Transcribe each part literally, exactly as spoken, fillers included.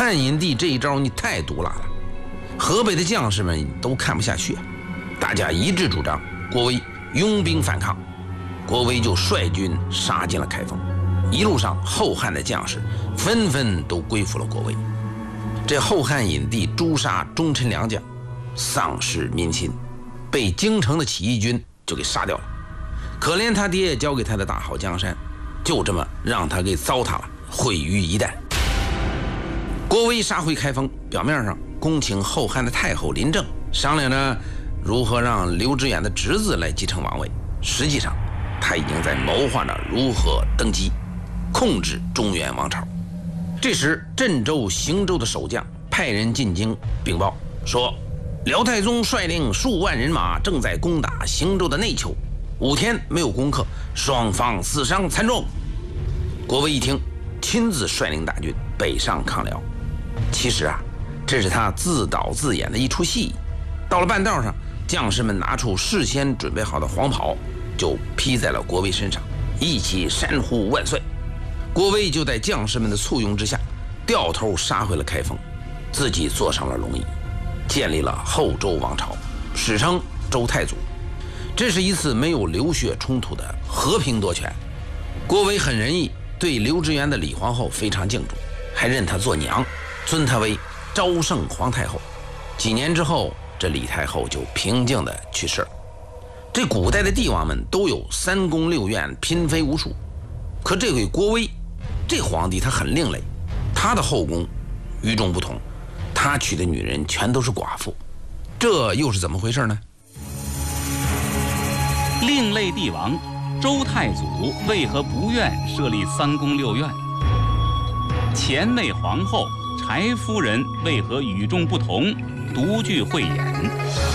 汉隐帝这一招你太毒辣了，河北的将士们都看不下去，大家一致主张郭威拥兵反抗。郭威就率军杀进了开封，一路上后汉的将士纷纷都归附了郭威。这后汉隐帝诛杀忠臣良将，丧失民心，被京城的起义军就给杀掉了。可怜他爹交给他的大好江山，就这么让他给糟蹋了，毁于一旦。郭威杀回开封，表面上恭请后汉的太后临政，商量着如何让刘知远的侄子来继承王位，实际上他已经在谋划着如何登基，控制中原王朝。这时镇州、邢州的守将派人进京禀报说，辽太宗率领数万人马正在攻打邢州的内丘，五天没有攻克，双方死伤惨重。郭威一听，亲自率领大军北上抗辽。其实啊，这是他自导自演的一出戏。到了半道上，将士们拿出事先准备好的黄袍，就披在了郭威身上，一起山呼万岁。郭威就在将士们的簇拥之下，掉头杀回了开封，自己坐上了龙椅，建立了后周王朝，史称周太祖。这是一次没有流血冲突的和平夺权。郭威很仁义，对刘知远的李皇后非常敬重，还认她做娘，尊她为昭圣皇太后。几年之后，这李太后就平静地去世了。这古代的帝王们都有三宫六院，嫔妃无数，可这位郭威这皇帝他很另类，他的后宫与众不同，他娶的女人全都是寡妇，这又是怎么回事呢？ 另类帝王周太祖为何不愿设立三宫六院？前内皇后柴夫人为何与众不同，独具慧眼？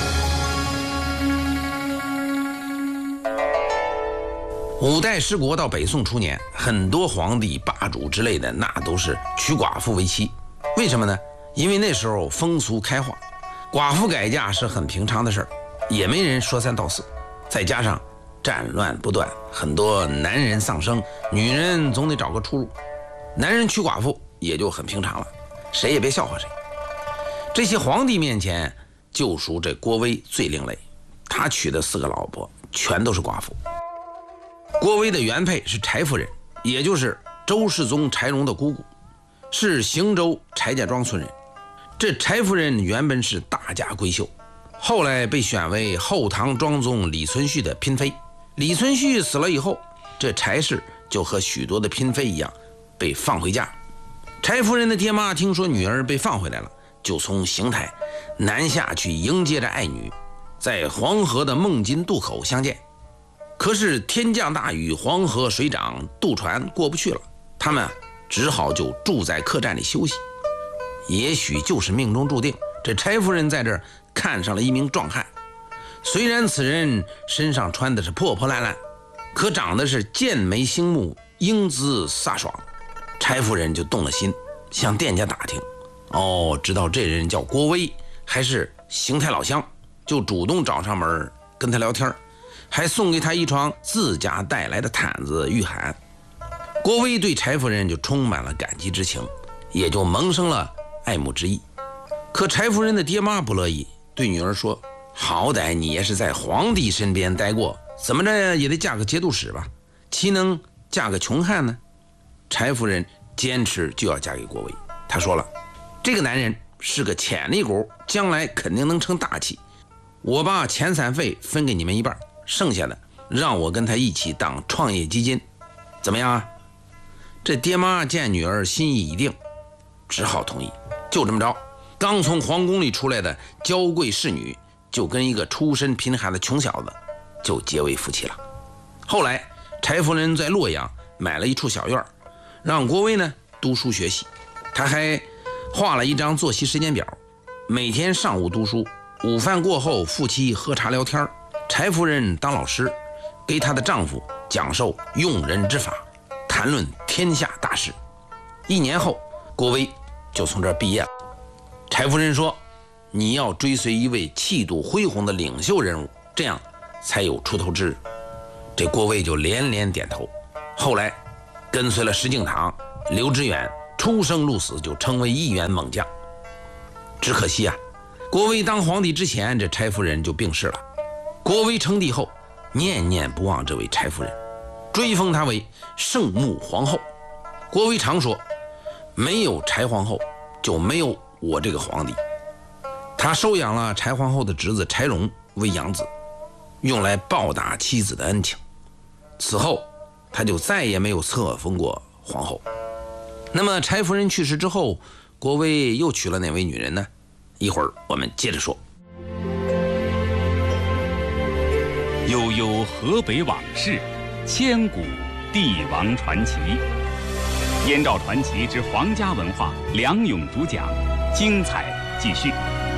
五代十国到北宋初年，很多皇帝霸主之类的那都是娶寡妇为妻。为什么呢？因为那时候风俗开化，寡妇改嫁是很平常的事儿，也没人说三道四。再加上战乱不断，很多男人丧生，女人总得找个出路，男人娶寡妇也就很平常了，谁也别笑话谁。这些皇帝面前，就属这郭威最另类，他娶的四个老婆全都是寡妇。郭威的原配是柴夫人，也就是周世宗柴荣的姑姑，是邢州柴家庄村人。这柴夫人原本是大家闺秀，后来被选为后唐庄宗李存勖的嫔妃。李存勖死了以后，这柴氏就和许多的嫔妃一样被放回家。柴夫人的爹妈听说女儿被放回来了，就从邢台南下去迎接着爱女，在黄河的孟津渡口相见。可是天降大雨，黄河水涨，渡船过不去了，他们只好就住在客栈里休息。也许就是命中注定，这柴夫人在这儿看上了一名壮汉。虽然此人身上穿的是破破烂烂，可长得是剑眉星目，英姿飒爽。柴夫人就动了心，向店家打听，哦，知道这人叫郭威，还是邢台老乡，就主动找上门跟他聊天，还送给他一床自家带来的毯子御寒。郭威对柴夫人就充满了感激之情，也就萌生了爱慕之意。可柴夫人的爹妈不乐意，对女儿说，好歹你也是在皇帝身边待过，怎么着也得嫁个节度使吧，岂能嫁个穷汉呢？柴夫人坚持就要嫁给郭威，她说了，这个男人是个潜力股，将来肯定能成大器，我把遣散费分给你们一半，剩下的让我跟他一起当创业基金，怎么样啊？这爹妈见女儿心意已定，只好同意。就这么着，刚从皇宫里出来的娇贵侍女就跟一个出身贫寒的穷小子就结为夫妻了。后来柴夫人在洛阳买了一处小院，让郭威呢读书学习，他还画了一张作息时间表，每天上午读书，午饭过后夫妻喝茶聊天，柴夫人当老师，给她的丈夫讲授用人之法，谈论天下大事。一年后，郭威就从这儿毕业了。柴夫人说，你要追随一位气度恢宏的领袖人物，这样才有出头之日。这郭威就连连点头，后来跟随了石敬瑭、刘知远出生入死就成为一员猛将。只可惜啊，郭威当皇帝之前，这柴夫人就病逝了。郭威称帝后，念念不忘这位柴夫人，追封她为圣穆皇后。郭威常说，没有柴皇后就没有我这个皇帝。他收养了柴皇后的侄子柴荣为养子，用来报答妻子的恩情。此后他就再也没有册封过皇后。那么柴夫人去世之后，郭威又娶了哪位女人呢？一会儿我们接着说。 悠悠河北往事，千古帝王传奇。燕赵传奇之皇家文化，梁勇主讲，精彩继续。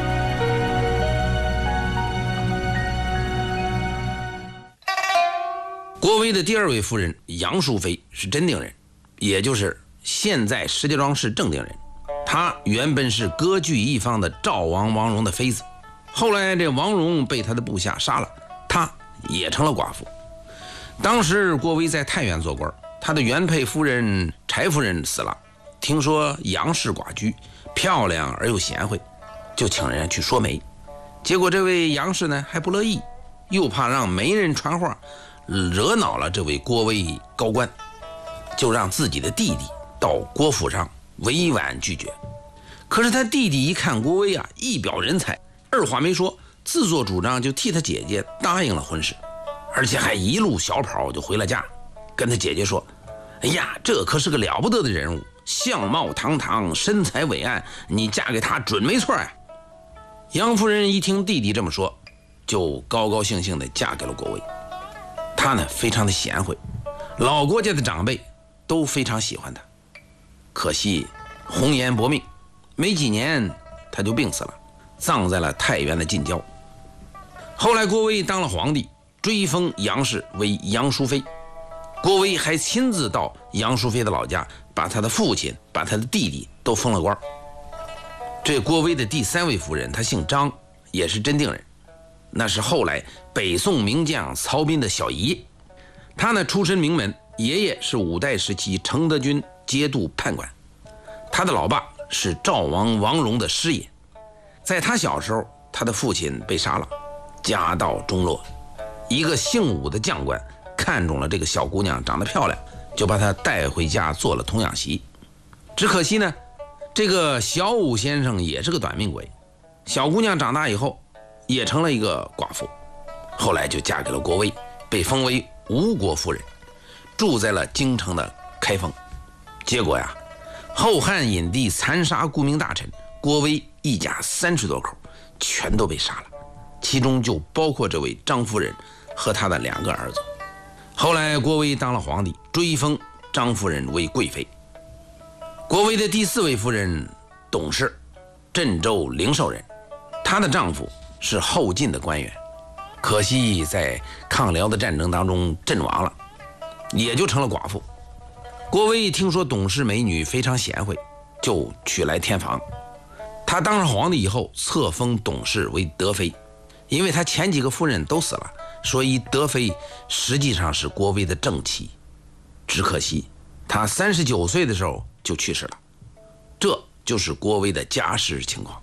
郭威的第二位夫人杨淑妃是真定人，也就是现在石家庄市正定人。她原本是割据一方的赵王王戎的妃子，后来这王戎被他的部下杀了，她也成了寡妇。当时郭威在太原做官，他的原配夫人柴夫人死了，听说杨氏寡居，漂亮而又贤惠，就请人去说媒。结果这位杨氏呢还不乐意，又怕让媒人传话惹恼了这位郭威高官，就让自己的弟弟到郭府上委婉拒绝。可是他弟弟一看郭威啊一表人才，二话没说，自作主张就替他姐姐答应了婚事，而且还一路小跑就回了家，跟他姐姐说：哎呀，这可是个了不得的人物，相貌堂堂，身材伟岸，你嫁给他准没错呀。杨夫人一听弟弟这么说，就高高兴兴地嫁给了郭威。她呢非常的贤惠，老郭家的长辈都非常喜欢她。可惜红颜薄命，没几年她就病死了，葬在了太原的近郊。后来郭威当了皇帝，追封杨氏为杨淑妃。郭威还亲自到杨淑妃的老家，把他的父亲把他的弟弟都封了官。这郭威的第三位夫人她姓张，也是真定人，那是后来北宋名将曹彬的小姨。她呢出身名门，爷爷是五代时期承德军节度判官，他的老爸是赵王王戎的师爷。在他小时候，他的父亲被杀了，家道中落。一个姓武的将官看中了这个小姑娘长得漂亮，就把她带回家做了童养媳。只可惜呢，这个小武先生也是个短命鬼，小姑娘长大以后也成了一个寡妇，后来就嫁给了郭威，被封为吴国夫人，住在了京城的开封。结果呀，后汉引帝残杀顾命大臣，郭威一家三十多口全都被杀了，其中就包括这位张夫人和他的两个儿子。后来郭威当了皇帝，追封张夫人为贵妃。郭威的第四位夫人董氏，镇州灵寿人，她的丈夫是后晋的官员，可惜在抗辽的战争当中阵亡了，也就成了寡妇。郭威听说董氏美女非常贤惠，就娶来天房。他当上皇帝以后，册封董氏为德妃，因为他前几个夫人都死了，所以德妃实际上是郭威的正妻。只可惜他三十九岁的时候就去世了。这就是郭威的家世情况。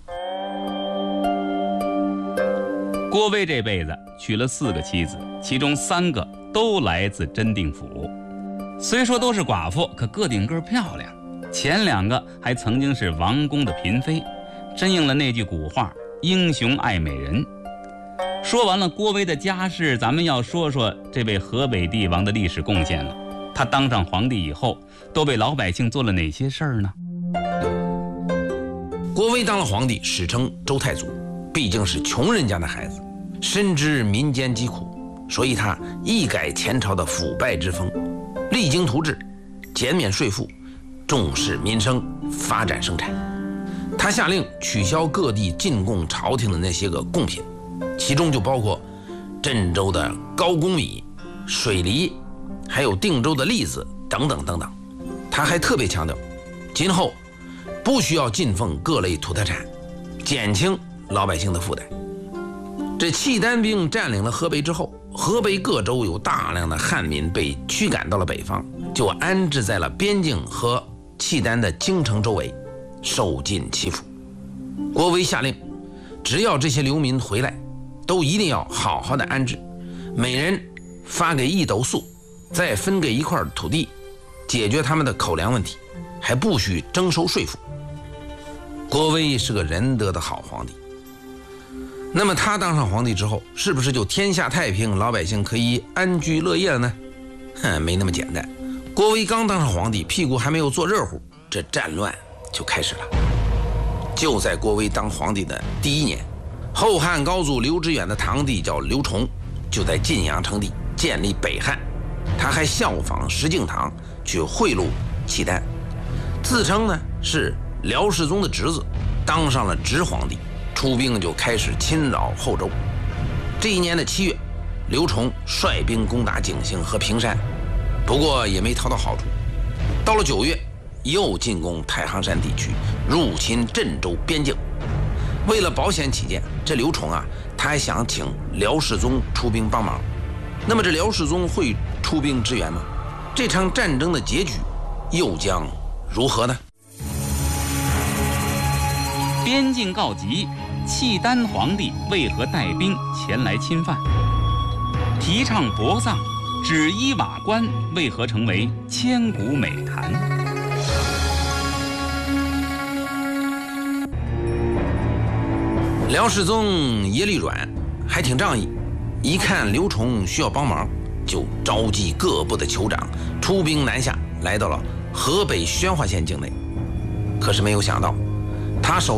郭威这辈子娶了四个妻子，其中三个都来自真定府。虽说都是寡妇，可个顶个漂亮。前两个还曾经是王公的嫔妃，真应了那句古话：英雄爱美人。说完了郭威的家世，咱们要说说这位河北帝王的历史贡献了。他当上皇帝以后，都为老百姓做了哪些事儿呢？ 郭威当了皇帝，史称周太祖，毕竟是穷人家的孩子，深知民间疾苦，所以他一改前朝的腐败之风，励精图治，减免税赋，重视民生，发展生产。他下令取消各地进贡朝廷的那些个贡品，其中就包括镇州的高公米、水梨，还有定州的栗子等等等等。他还特别强调，今后不需要进奉各类土特产，减轻老百姓的负担。这契丹兵占领了河北之后，河北各州有大量的汉民被驱赶到了北方，就安置在了边境和契丹的京城周围，受尽欺负。郭威下令，只要这些流民回来，都一定要好好的安置，每人发给一斗粟，再分给一块土地，解决他们的口粮问题，还不许征收税赋。郭威是个仁德的好皇帝。那么他当上皇帝之后，是不是就天下太平，老百姓可以安居乐业了呢？哼，没那么简单。郭威刚当上皇帝，屁股还没有坐热乎，这战乱就开始了。就在郭威当皇帝的第一年，后汉高祖刘知远的堂弟叫刘崇，就在晋阳称帝，建立北汉。他还效仿石敬瑭去贿赂契丹，自称呢是辽世宗的侄子，当上了直皇帝，出兵就开始侵扰后周。这一年的七月，刘崇率兵攻打井陉和平山，不过也没讨到好处。到了九月，又进攻太行山地区，入侵镇州边境。为了保险起见，这刘崇啊，他还想请辽世宗出兵帮忙。那么这辽世宗会出兵支援吗？这场战争的结局又将如何呢？ 边境告急，契丹皇帝为何带兵前来侵犯？提倡薄葬，只依瓦官为何成为千古美谈？ 辽世宗耶律阮还挺仗义，一看刘崇需要帮忙，就召集各部的酋长出兵南下，来到了河北宣化县境内。可是没有想到，他手